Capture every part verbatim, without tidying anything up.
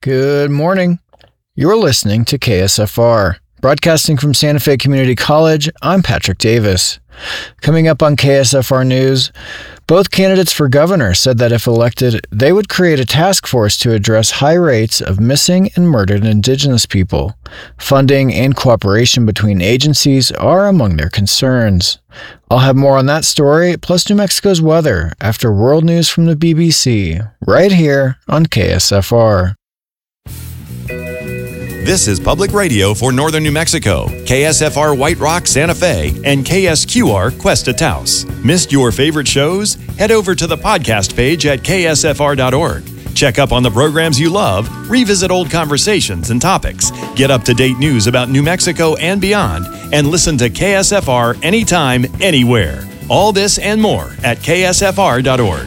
Good morning. You're listening to K S F R. Broadcasting from Santa Fe Community College, I'm Patrick Davis. Coming up on K S F R News, both candidates for governor said that if elected, they would create a task force to address high rates of missing and murdered Indigenous people. Funding and cooperation between agencies are among their concerns. I'll have more on that story, plus New Mexico's weather, after world news from the B B C, right here on K S F R. This is Public Radio for Northern New Mexico, K S F R White Rock, Santa Fe, and K S Q R Cuesta Taos. Missed your favorite shows? Head over to the podcast page at K S F R dot org. Check up on the programs you love, revisit old conversations and topics, get up-to-date news about New Mexico and beyond, and listen to K S F R anytime, anywhere. All this and more at K S F R dot org.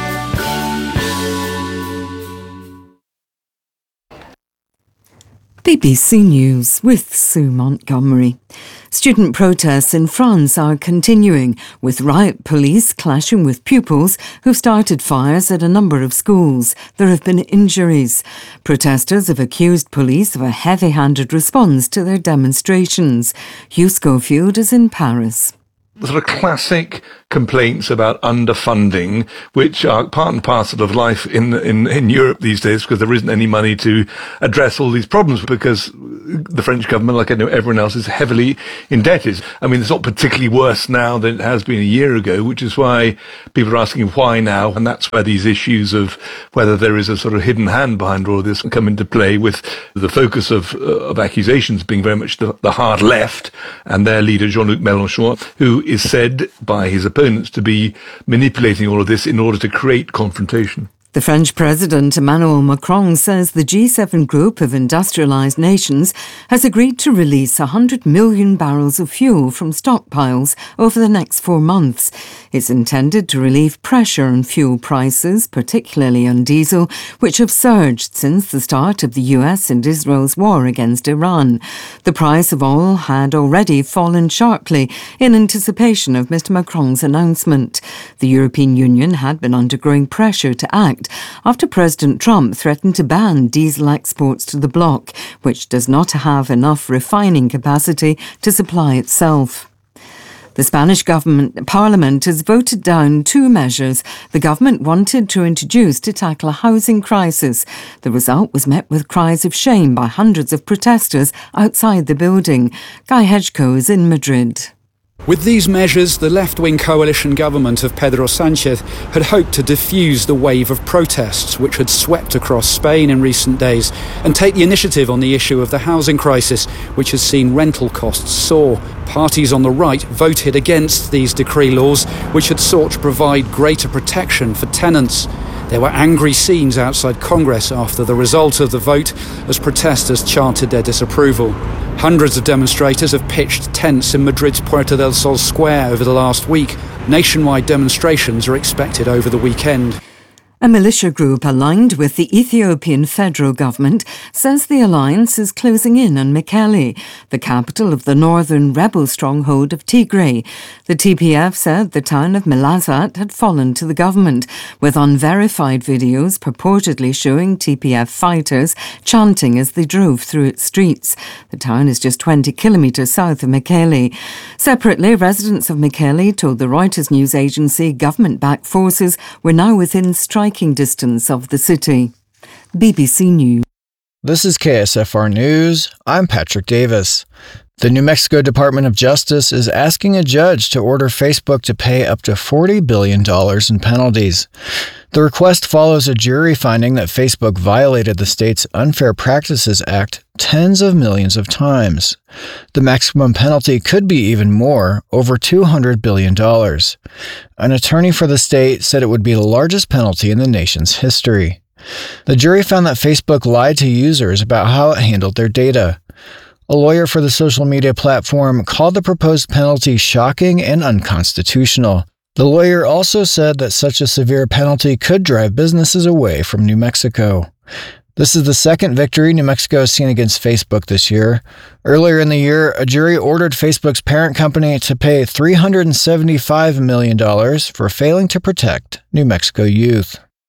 B B C News with Sue Montgomery. Student protests in France are continuing, with riot police clashing with pupils who've started fires at a number of schools. There have been injuries. Protesters have accused police of a heavy-handed response to their demonstrations. Hugh Schofield is in Paris. The sort of classic complaints about underfunding, which are part and parcel of life in, in, in Europe these days, because there isn't any money to address all these problems, because the French government, like I know everyone else, is heavily indebted. I mean, it's not particularly worse now than it has been a year ago, which is why people are asking why now, and that's where these issues of whether there is a sort of hidden hand behind all this come into play, with the focus of, uh, of accusations being very much the, the hard left, and their leader, Jean-Luc Mélenchon, who is said by his opponents to be manipulating all of this in order to create confrontation. The French President Emmanuel Macron says the G seven group of industrialised nations has agreed to release one hundred million barrels of fuel from stockpiles over the next four months. It's intended to relieve pressure on fuel prices, particularly on diesel, which have surged since the start of the U S and Israel's war against Iran. The price of oil had already fallen sharply in anticipation of Mr Macron's announcement. The European Union had been under growing pressure to act after President Trump threatened to ban diesel exports to the bloc, which does not have enough refining capacity to supply itself. The Spanish government parliament has voted down two measures the government wanted to introduce to tackle a housing crisis. The result was met with cries of shame by hundreds of protesters outside the building. Guy Hedgecoe is in Madrid. With these measures, the left-wing coalition government of Pedro Sánchez had hoped to diffuse the wave of protests which had swept across Spain in recent days and take the initiative on the issue of the housing crisis, which has seen rental costs soar. Parties on the right voted against these decree laws, which had sought to provide greater protection for tenants. There were angry scenes outside Congress after the result of the vote as protesters chanted their disapproval. Hundreds of demonstrators have pitched tents in Madrid's Puerta del Sol square over the last week. Nationwide demonstrations are expected over the weekend. A militia group aligned with the Ethiopian federal government says the alliance is closing in on Mekelle, the capital of the northern rebel stronghold of Tigray. The T P F said the town of Melazat had fallen to the government, with unverified videos purportedly showing T P F fighters chanting as they drove through its streets. The town is just twenty kilometres south of Mekelle. Separately, residents of Mekelle told the Reuters news agency government-backed forces were now within striking distance of the city. B B C News. This is K S F R News. I'm Patrick Davis. The New Mexico Department of Justice is asking a judge to order Facebook to pay up to forty billion dollars in penalties. The request follows a jury finding that Facebook violated the state's Unfair Practices Act tens of millions of times. The maximum penalty could be even more, over two hundred billion dollars. An attorney for the state said it would be the largest penalty in the nation's history. The jury found that Facebook lied to users about how it handled their data. A lawyer for the social media platform called the proposed penalty shocking and unconstitutional. The lawyer also said that such a severe penalty could drive businesses away from New Mexico. This is the second victory New Mexico has seen against Facebook this year. Earlier in the year, a jury ordered Facebook's parent company to pay three hundred seventy-five million dollars for failing to protect New Mexico youth.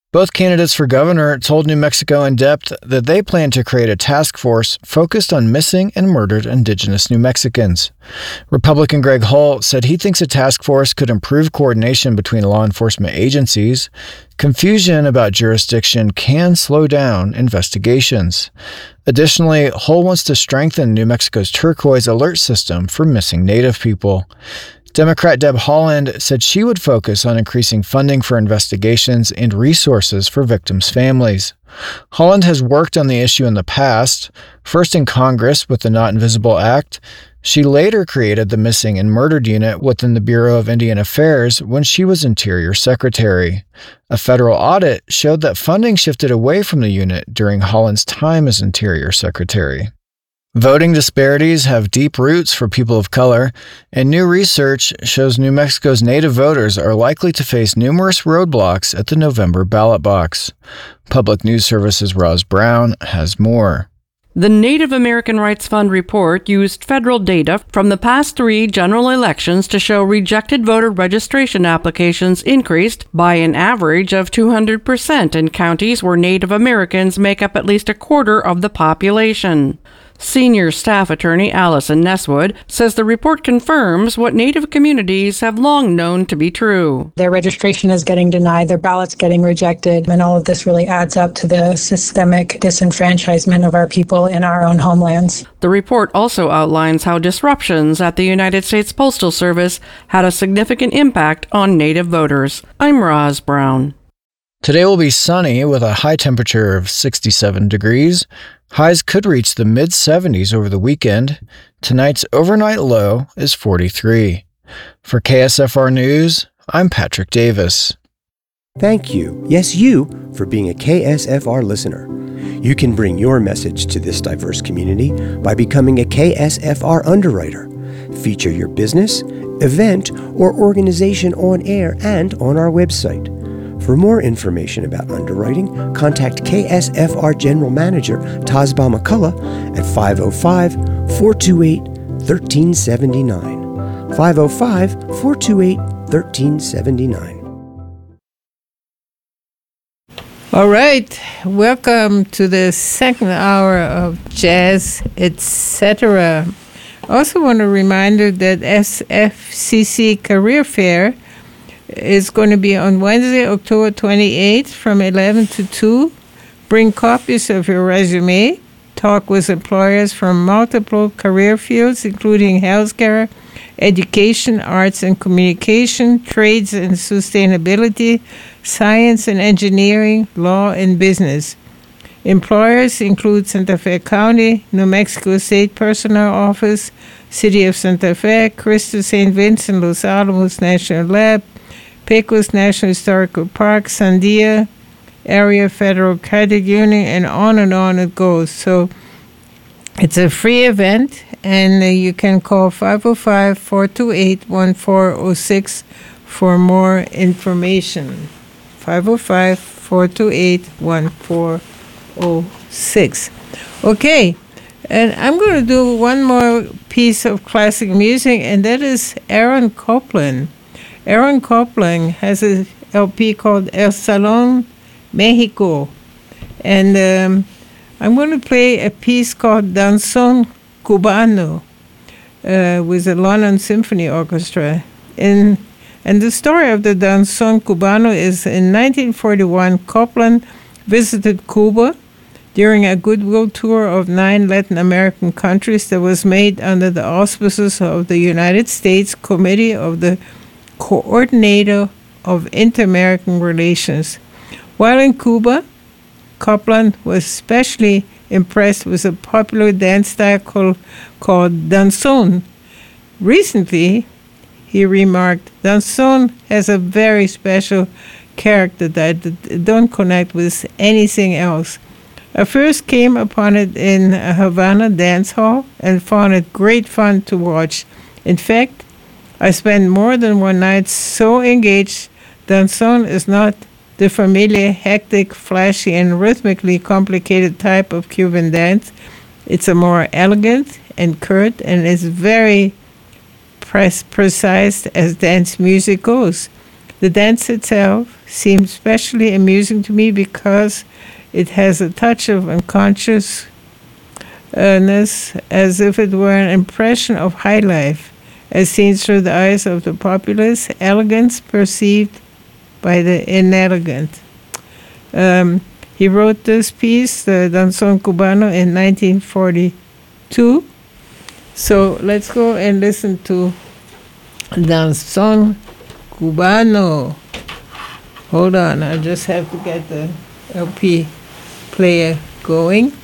Both candidates for governor told New Mexico in depth that they plan to create a task force focused on missing and murdered indigenous New Mexicans. Republican Greg Hull said he thinks a task force could improve coordination between law enforcement agencies. Confusion about jurisdiction can slow down investigations. Additionally, Hull wants to strengthen New Mexico's turquoise alert system for missing Native people. Democrat Deb Haaland said she would focus on increasing funding for investigations and resources for victims' families. Haaland has worked on the issue in the past, first in Congress with the Not Invisible Act. She later created the Missing and Murdered Unit within the Bureau of Indian Affairs when she was Interior Secretary. A federal audit showed that funding shifted away from the unit during Haaland's time as Interior Secretary. Voting disparities have deep roots for people of color, and new research shows New Mexico's Native voters are likely to face numerous roadblocks at the November ballot box. Public News Service's Roz Brown has more. The Native American Rights Fund report used federal data from the past three general elections to show rejected voter registration applications increased by an average of two hundred percent in counties where Native Americans make up at least a quarter of the population. Senior staff attorney Allison Nesswood says the report confirms what Native communities have long known to be true. Their registration is getting denied, their ballots getting rejected, and all of this really adds up to the systemic disenfranchisement of our people in our own homelands. The report also outlines how disruptions at the United States Postal Service had a significant impact on Native voters. I'm Roz Brown. Today will be sunny with a high temperature of sixty-seven degrees. Highs could reach the mid seventies over the weekend. Tonight's overnight low is forty-three. For K S F R News, I'm Patrick Davis. Thank you, yes you, for being a K S F R listener. You can bring your message to this diverse community by becoming a K S F R underwriter. Feature your business, event, or organization on air and on our website. For more information about underwriting, contact K S F R General Manager Tazba McCullough at five oh five, four two eight, one three seven nine. five oh five, four two eight, one three seven nine. All right, welcome to the second hour of Jazz, et cetera. I also want to remind you that S F C C Career Fair is going to be on Wednesday, October twenty-eighth from eleven to two. Bring copies of your resume. Talk with employers from multiple career fields, including healthcare, education, arts and communication, trades and sustainability, science and engineering, law and business. Employers include Santa Fe County, New Mexico State Personnel Office, City of Santa Fe, Cristo Saint Vincent, Los Alamos National Lab, Pecos National Historical Park, Sandia, Area Federal Credit Union, and on and on it goes. So it's a free event, and uh, you can call five oh five, four two eight, one four oh six for more information. five oh five, four two eight, one four oh six. Okay, and I'm going to do one more piece of classic music, and that is Aaron Copland. Aaron Copland has a L P called El Salón Mexico, and um, I'm going to play a piece called Danzón Cubano uh, with the London Symphony Orchestra. And, and the story of the Danzón Cubano is in nineteen forty-one, Copland visited Cuba during a goodwill tour of nine Latin American countries that was made under the auspices of the United States Committee of the Coordinator of Inter-American Relations. While in Cuba, Copland was especially impressed with a popular dance style called, called danzón. Recently, he remarked, danzón has a very special character that I don't connect with anything else. I first came upon it in a Havana dance hall and found it great fun to watch. In fact, I spent more than one night so engaged. Danzón is not the familiar, hectic, flashy, and rhythmically complicated type of Cuban dance. It's a more elegant and curt, and is very pres- precise as dance music goes. The dance itself seemed especially amusing to me because it has a touch of unconsciousness, as if it were an impression of high life, as seen through the eyes of the populace, elegance perceived by the inelegant. Um, he wrote this piece, the Danzón Cubano, in nineteen forty-two. So let's go and listen to Danzón Cubano. Hold on, I just have to get the L P player going.